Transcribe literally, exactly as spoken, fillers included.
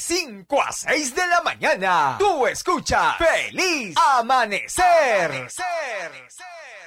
cinco a seis de la mañana. Tú escuchas Feliz Amanecer. Amanecer.